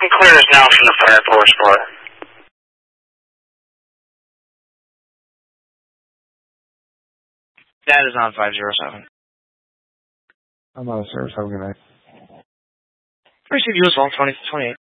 can clear us now from the fire force for it. That is on 507. I'm on a service. Have a good night. Receive you as well, 2028.